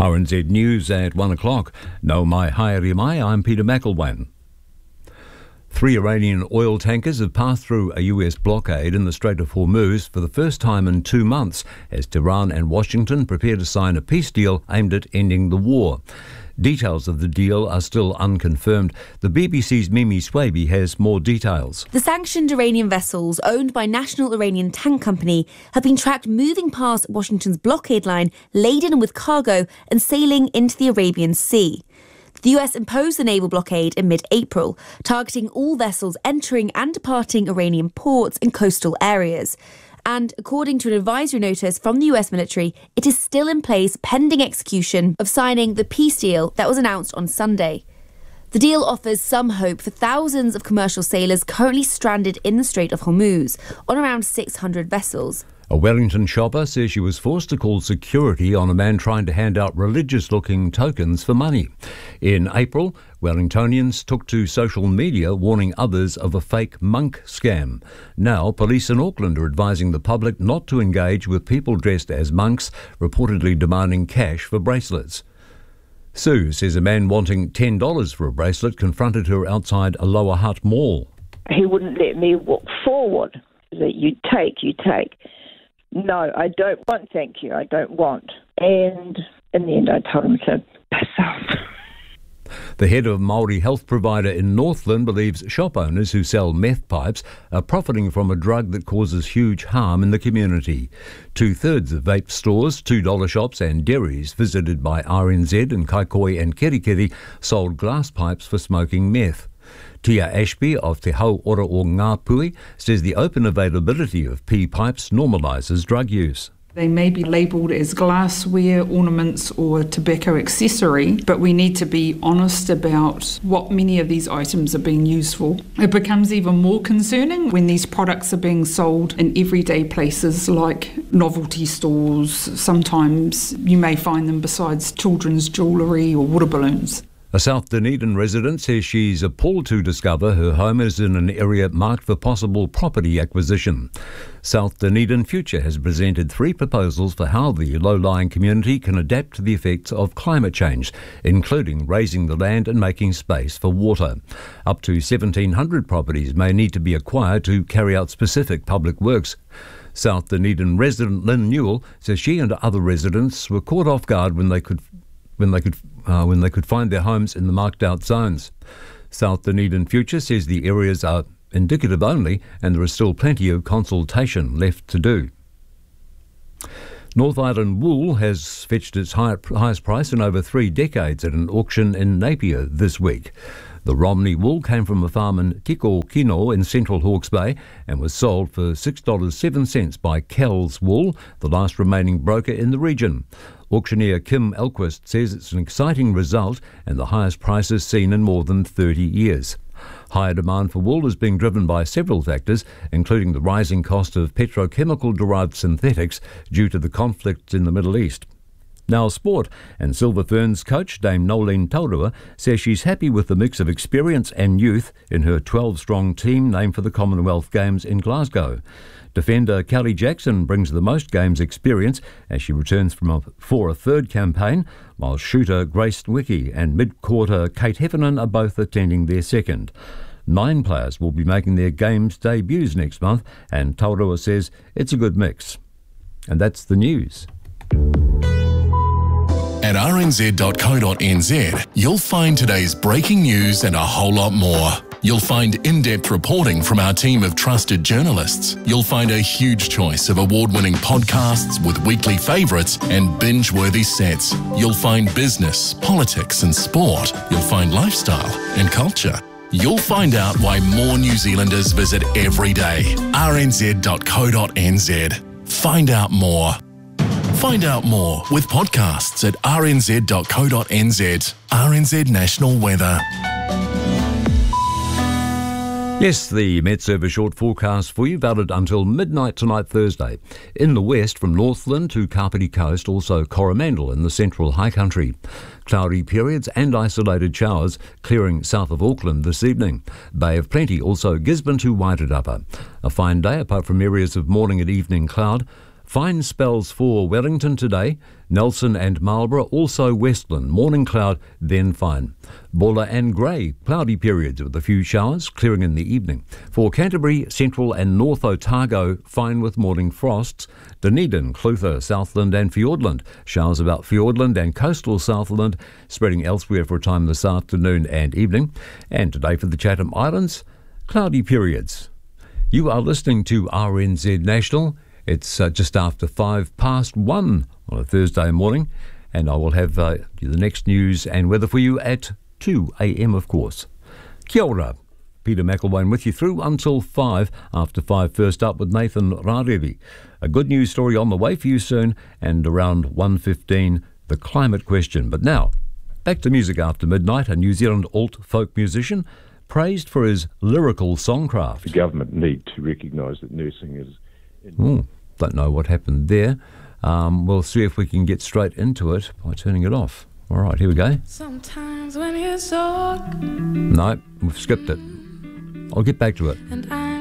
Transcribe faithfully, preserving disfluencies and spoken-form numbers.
R N Z News at one o'clock. No mai haere mai, I'm Peter McElwain. Three Iranian oil tankers have passed through a U S blockade in the Strait of Hormuz for the first time in two months as Tehran and Washington prepare to sign a peace deal aimed at ending the war. Details of the deal are still unconfirmed. The B B C's Mimi Swaby has more details. The sanctioned Iranian vessels owned by National Iranian Tank Company have been tracked moving past Washington's blockade line laden with cargo and sailing into the Arabian Sea. The U S imposed the naval blockade in mid-April, targeting all vessels entering and departing Iranian ports and coastal areas. And according to an advisory notice from the U S military, it is still in place pending execution of signing the peace deal that was announced on Sunday. The deal offers some hope for thousands of commercial sailors currently stranded in the Strait of Hormuz on around six hundred vessels. A Wellington shopper says she was forced to call security on a man trying to hand out religious-looking tokens for money. In April, Wellingtonians took to social media warning others of a fake monk scam. Now, police in Auckland are advising the public not to engage with people dressed as monks, reportedly demanding cash for bracelets. Sue says a man wanting ten dollars for a bracelet confronted her outside a Lower Hutt mall. He wouldn't let me walk forward. That you take, you take. No, I don't want, thank you, I don't want. And in the end, I told him to piss off. The head of Māori health provider in Northland believes shop owners who sell meth pipes are profiting from a drug that causes huge harm in the community. Two-thirds of vape stores, two dollar shops and dairies visited by R N Z in Kaikooi and Kerikeri sold glass pipes for smoking meth. Tia Ashby of Te Hau Ora o Ngāpui says the open availability of P pipes normalises drug use. They may be labelled as glassware, ornaments or tobacco accessory, but we need to be honest about what many of these items are being used for. It becomes even more concerning when these products are being sold in everyday places like novelty stores. Sometimes you may find them besides children's jewellery or water balloons. A South Dunedin resident says she's appalled to discover her home is in an area marked for possible property acquisition. South Dunedin Future has presented three proposals for how the low-lying community can adapt to the effects of climate change, including raising the land and making space for water. Up to seventeen hundred properties may need to be acquired to carry out specific public works. South Dunedin resident Lynn Newell says she and other residents were caught off guard when they could when they could uh, when they could find their homes in the marked out zones. South Dunedin Future says the areas are indicative only and there is still plenty of consultation left to do. North Island wool has fetched its high, highest price in over three decades at an auction in Napier this week. The Romney wool came from a farm in Tiko Kino in central Hawke's Bay and was sold for six dollars seven cents by Kells Wool, the last remaining broker in the region. Auctioneer Kim Elquist says it's an exciting result and the highest prices seen in more than thirty years. Higher demand for wool is being driven by several factors, including the rising cost of petrochemical-derived synthetics due to the conflict in the Middle East. Now sport, and Silver Ferns coach Dame Nolene Taurua says she's happy with the mix of experience and youth in her twelve-strong team named for the Commonwealth Games in Glasgow. Defender Kelly Jackson brings the most games experience as she returns from a, for a third campaign, while shooter Grace Wickie and mid-quarter Kate Heffernan are both attending their second. Nine players will be making their games debuts next month, and Taurua says it's a good mix. And that's the news. At r n z dot co dot n z, you'll find today's breaking news and a whole lot more. You'll find in-depth reporting from our team of trusted journalists. You'll find a huge choice of award-winning podcasts with weekly favourites and binge-worthy sets. You'll find business, politics and sport. You'll find lifestyle and culture. You'll find out why more New Zealanders visit every day. r n z dot co dot n z. Find out more. Find out more with podcasts at r n z dot co dot n z. R N Z National Weather. Yes, the Met Service short forecast for you, valid until midnight tonight Thursday. In the west, from Northland to Kapiti Coast, also Coromandel in the central high country. Cloudy periods and isolated showers clearing south of Auckland this evening. Bay of Plenty, also Gisborne to Wairarapa. A fine day apart from areas of morning and evening cloud. Fine spells for Wellington today, Nelson and Marlborough, also Westland. Morning cloud, then fine. Bulla and Grey, cloudy periods with a few showers, clearing in the evening. For Canterbury, Central and North Otago, fine with morning frosts. Dunedin, Clutha, Southland and Fiordland. Showers about Fiordland and coastal Southland, spreading elsewhere for a time this afternoon and evening. And today for the Chatham Islands, cloudy periods. You are listening to R N Z National. It's uh, just after five past one on a Thursday morning, and I will have uh, the next news and weather for you at two a.m, of course. Kia ora. Peter McElwain with you through until five. After five, first up with Nathan Rariri. A good news story on the way for you soon, and around one fifteen, the climate question. But now, back to music after midnight. A New Zealand alt-folk musician praised for his lyrical songcraft. The government need to recognise that nursing is... Ooh, don't know what happened there. Um, we'll see if we can get straight into it by turning it off. All right, here we go. Sometimes when you talk, No, we've skipped it. I'll get back to it. and I